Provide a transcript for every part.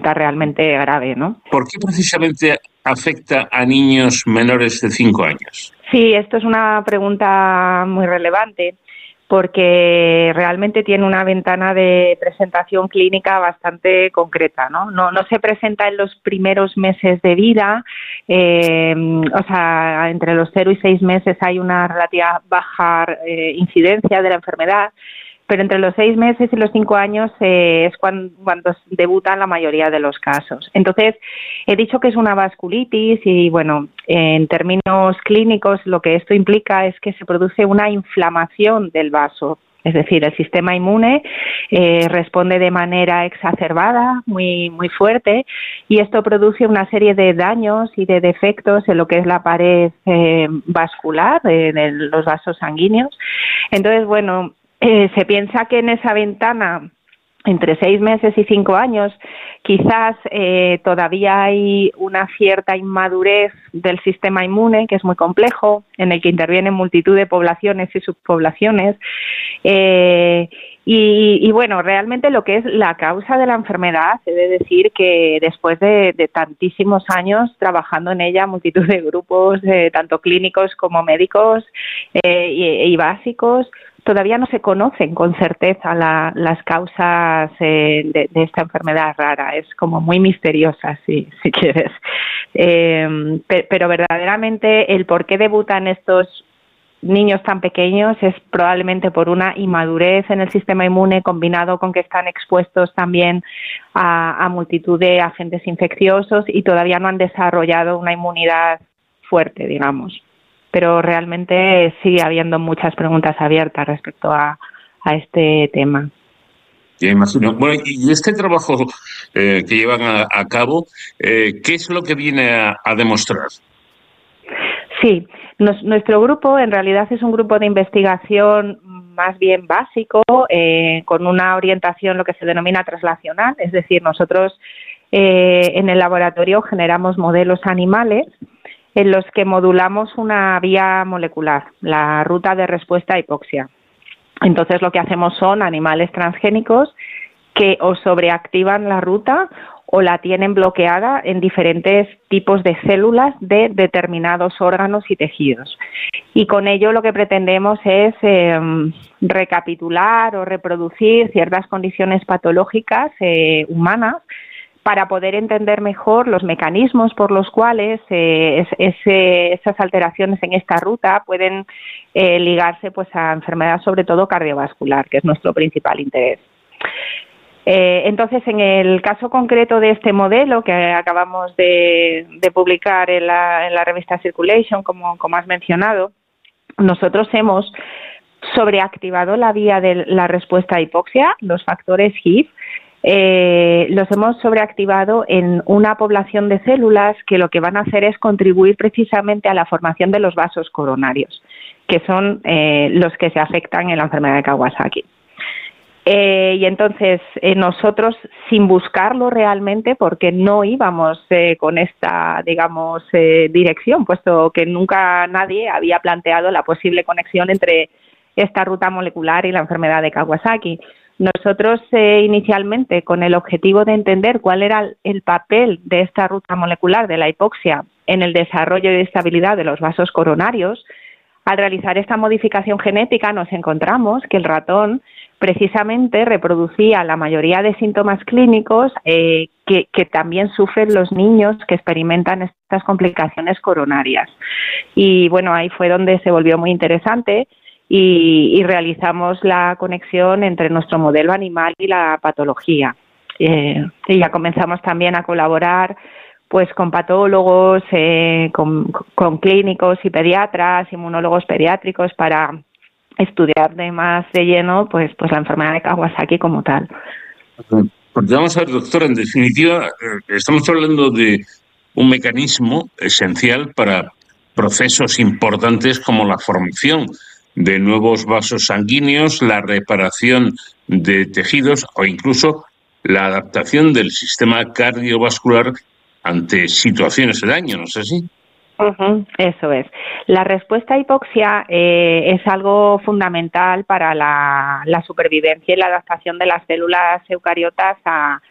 conducta realmente grave, ¿no? ¿Por qué precisamente afecta a niños menores de 5 años? Sí, esto es una pregunta muy relevante porque realmente tiene una ventana de presentación clínica bastante concreta, ¿no? No se presenta en los primeros meses de vida, o sea, entre los 0 y 6 meses hay una relativa baja incidencia de la enfermedad, pero entre los 6 meses y los 5 años es cuando debutan la mayoría de los casos. Entonces, he dicho que es una vasculitis y, bueno, en términos clínicos lo que esto implica es que se produce una inflamación del vaso. Es decir, el sistema inmune responde de manera exacerbada, muy, muy fuerte, y esto produce una serie de daños y de defectos en lo que es la pared vascular de los vasos sanguíneos. Entonces, bueno, se piensa que en esa ventana entre 6 meses y 5 años quizás todavía hay una cierta inmadurez del sistema inmune, que es muy complejo, en el que intervienen multitud de poblaciones y subpoblaciones. Y bueno, realmente lo que es la causa de la enfermedad, he de decir que después de tantísimos años trabajando en ella, multitud de grupos, tanto clínicos como médicos y básicos, todavía no se conocen con certeza las causas de esta enfermedad rara. Es como muy misteriosa, si quieres. Pero verdaderamente el por qué debutan estos niños tan pequeños es probablemente por una inmadurez en el sistema inmune combinado con que están expuestos también a multitud de agentes infecciosos y todavía no han desarrollado una inmunidad fuerte, digamos. Pero realmente sigue habiendo muchas preguntas abiertas respecto a este tema. Ya imagino. Bueno, y este trabajo que llevan a cabo, ¿qué es lo que viene a demostrar? Sí, nuestro grupo en realidad es un grupo de investigación más bien básico, con una orientación lo que se denomina translacional, es decir, nosotros en el laboratorio generamos modelos animales en los que modulamos una vía molecular, la ruta de respuesta a hipoxia. Entonces lo que hacemos son animales transgénicos que o sobreactivan la ruta o la tienen bloqueada en diferentes tipos de células de determinados órganos y tejidos. Y con ello lo que pretendemos es recapitular o reproducir ciertas condiciones patológicas humanas para poder entender mejor los mecanismos por los cuales esas alteraciones en esta ruta pueden ligarse pues a enfermedad sobre todo cardiovascular, que es nuestro principal interés. Entonces, en el caso concreto de este modelo que acabamos de publicar en la revista Circulation, como has mencionado, nosotros hemos sobreactivado la vía de la respuesta a hipoxia, los factores HIF, los hemos sobreactivado en una población de células que lo que van a hacer es contribuir precisamente a la formación de los vasos coronarios, que son los que se afectan en la enfermedad de Kawasaki. Y entonces nosotros, sin buscarlo realmente, porque no íbamos con esta, digamos, dirección, puesto que nunca nadie había planteado la posible conexión entre esta ruta molecular y la enfermedad de Kawasaki. Nosotros inicialmente, con el objetivo de entender cuál era el papel de esta ruta molecular de la hipoxia en el desarrollo y estabilidad de los vasos coronarios, al realizar esta modificación genética nos encontramos que el ratón precisamente reproducía la mayoría de síntomas clínicos que también sufren los niños que experimentan estas complicaciones coronarias. Y bueno, ahí fue donde se volvió muy interesante y realizamos la conexión entre nuestro modelo animal y la patología. Y ya comenzamos también a colaborar pues con patólogos, con clínicos y pediatras, inmunólogos pediátricos para estudiar más de lleno pues la enfermedad de Kawasaki como tal. Porque vamos a ver, doctora, en definitiva, estamos hablando de un mecanismo esencial para procesos importantes como la formación de nuevos vasos sanguíneos, la reparación de tejidos o incluso la adaptación del sistema cardiovascular ante situaciones de daño, ¿no es así? Eso es. La respuesta a hipoxia es algo fundamental para la supervivencia y la adaptación de las células eucariotas a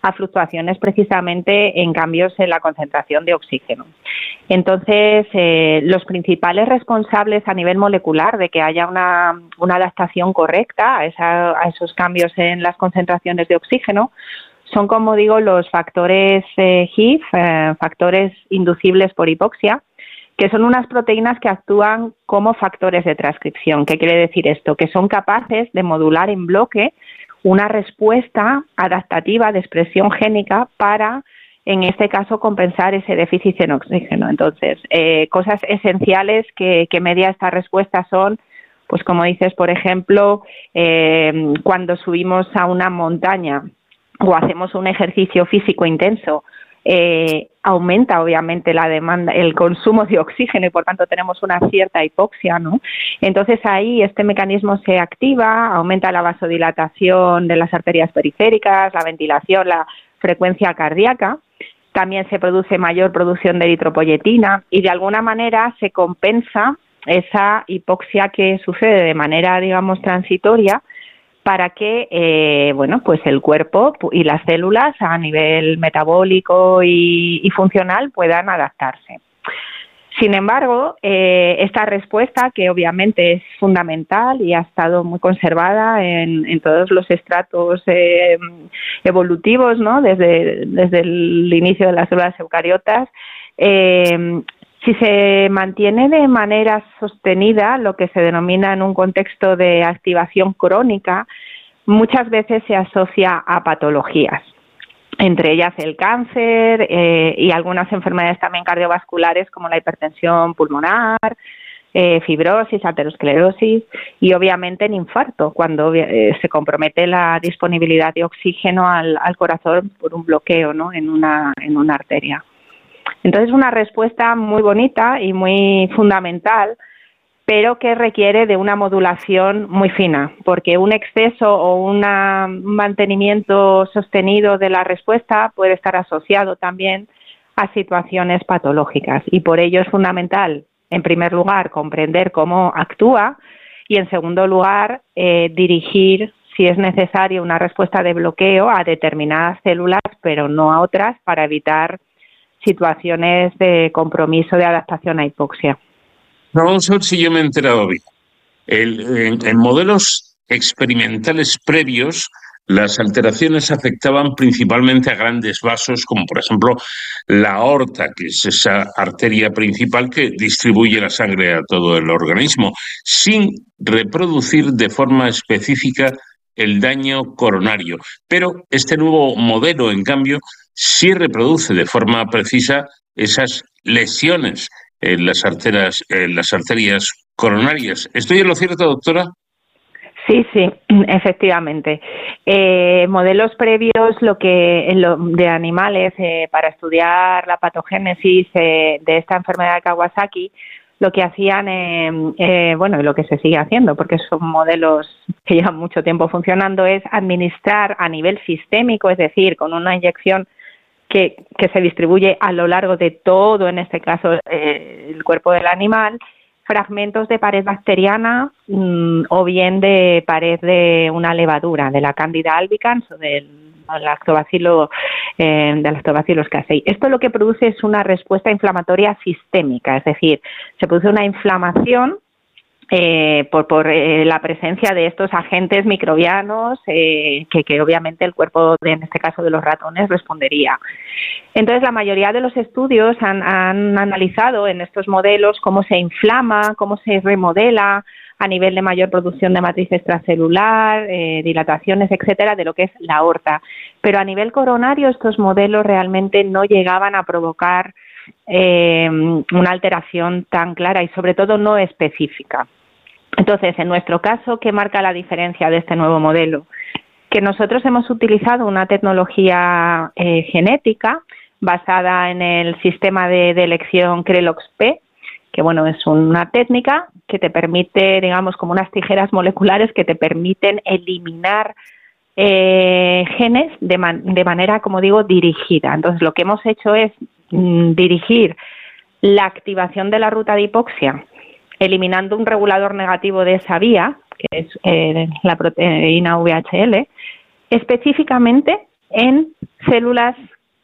a fluctuaciones precisamente en cambios en la concentración de oxígeno. Entonces, los principales responsables a nivel molecular de que haya una adaptación correcta a esos cambios en las concentraciones de oxígeno son, como digo, los factores HIF, factores inducibles por hipoxia, que son unas proteínas que actúan como factores de transcripción. ¿Qué quiere decir esto? Que son capaces de modular en bloque una respuesta adaptativa de expresión génica para, en este caso, compensar ese déficit en oxígeno. Entonces, cosas esenciales que media esta respuesta son, pues como dices, por ejemplo, cuando subimos a una montaña o hacemos un ejercicio físico intenso, aumenta obviamente la demanda, el consumo de oxígeno y por tanto tenemos una cierta hipoxia, ¿no? Entonces ahí este mecanismo se activa, aumenta la vasodilatación de las arterias periféricas, la ventilación, la frecuencia cardíaca, también se produce mayor producción de eritropoyetina y de alguna manera se compensa esa hipoxia que sucede de manera, digamos, transitoria, para que pues el cuerpo y las células a nivel metabólico y funcional puedan adaptarse. Sin embargo, esta respuesta, que obviamente es fundamental y ha estado muy conservada en todos los estratos evolutivos, ¿no? Desde el inicio de las células eucariotas, si se mantiene de manera sostenida, lo que se denomina en un contexto de activación crónica, muchas veces se asocia a patologías, entre ellas el cáncer y algunas enfermedades también cardiovasculares como la hipertensión pulmonar, fibrosis, aterosclerosis y obviamente en infarto, cuando se compromete la disponibilidad de oxígeno al corazón por un bloqueo, ¿no? en una arteria. Entonces, una respuesta muy bonita y muy fundamental, pero que requiere de una modulación muy fina, porque un exceso o un mantenimiento sostenido de la respuesta puede estar asociado también a situaciones patológicas. Y por ello es fundamental, en primer lugar, comprender cómo actúa y, en segundo lugar, dirigir, si es necesario, una respuesta de bloqueo a determinadas células, pero no a otras, para evitar situaciones de compromiso de adaptación a hipoxia. Vamos a ver si yo me he enterado bien. En modelos experimentales previos, las alteraciones afectaban principalmente a grandes vasos, como por ejemplo la aorta, que es esa arteria principal que distribuye la sangre a todo el organismo, sin reproducir de forma específica el daño coronario. Pero este nuevo modelo, en cambio, sí reproduce de forma precisa esas lesiones en las arterias coronarias. ¿Estoy en lo cierto, doctora? Sí, efectivamente. Modelos previos de animales para estudiar la patogénesis de esta enfermedad de Kawasaki, lo que hacían, y lo que se sigue haciendo, porque son modelos que llevan mucho tiempo funcionando, es administrar a nivel sistémico, es decir, con una inyección que se distribuye a lo largo de todo, en este caso, el cuerpo del animal, fragmentos de pared bacteriana o bien de pared de una levadura, de la Candida albicans o del lactobacillus casei. Esto lo que produce es una respuesta inflamatoria sistémica, es decir, se produce una inflamación por la presencia de estos agentes microbianos que obviamente el cuerpo, en este caso de los ratones, respondería. Entonces, la mayoría de los estudios han analizado en estos modelos cómo se inflama, cómo se remodela a nivel de mayor producción de matriz extracelular, dilataciones, etcétera, de lo que es la aorta. Pero a nivel coronario estos modelos realmente no llegaban a provocar una alteración tan clara y sobre todo no específica. Entonces, en nuestro caso, ¿qué marca la diferencia de este nuevo modelo? Que nosotros hemos utilizado una tecnología genética basada en el sistema de elección CRELOX-P, que es una técnica que te permite, digamos, como unas tijeras moleculares que te permiten eliminar genes de manera, como digo, dirigida. Entonces, lo que hemos hecho es dirigir la activación de la ruta de hipoxia, eliminando un regulador negativo de esa vía, que es la proteína VHL, específicamente en células